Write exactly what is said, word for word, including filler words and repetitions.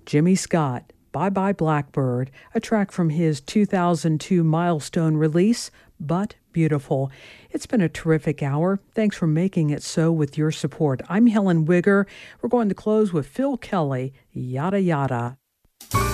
Jimmy Scott, Bye Bye Blackbird, a track from his two thousand two milestone release, But Beautiful. It's been a terrific hour. Thanks for making it so with your support. I'm Helen Wigger. We're going to close with Phil Kelly, Yada Yada.